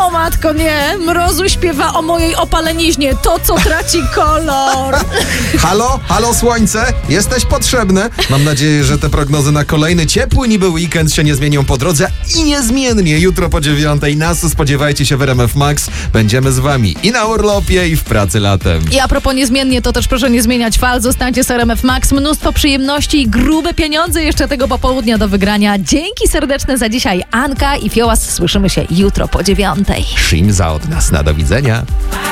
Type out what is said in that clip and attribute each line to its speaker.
Speaker 1: O matko, nie. Mrozu śpiewa o mojej opaleniźnie. To, co traci kolor.
Speaker 2: Halo słońce, jesteś potrzebne. Mam nadzieję, że te prognozy na kolejny ciepły niby weekend się nie zmienią po drodze i niezmiennie jutro po 9:00 nas spodziewajcie się w RMF Max. Będziemy z wami i na urlopie, i w pracy latem.
Speaker 1: I a propos niezmiennie, to też proszę nie zmieniać fal. Zostańcie z RMF Max. Mnóstwo przyjemności i grube pieniądze jeszcze tego popołudnia do wygrania. Dzięki serdeczne za dzisiaj. Anka i Fiołas. Słyszymy się jutro po 9:00.
Speaker 2: Szimza od nas. Na do widzenia.